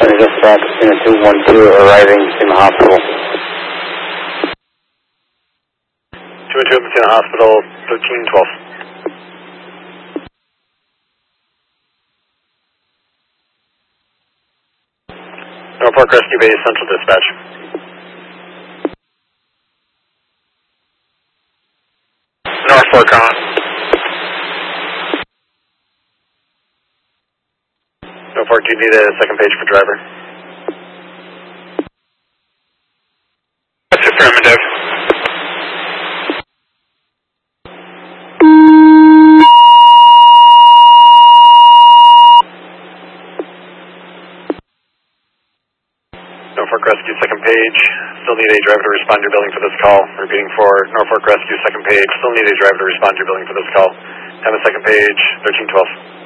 dispatch, unit 212 arriving in the hospital. 212 Messina Hospital, 1312. Norfolk Rescue Base, Central Dispatch. Norfolk on. Norfolk, do you need a second page for driver? That's affirmative. Norfolk Rescue, second page. Still need a driver to respond to your billing for this call. Repeating for Norfolk Rescue, second page. Still need a driver to respond to your billing for this call. Have a second page, 1312.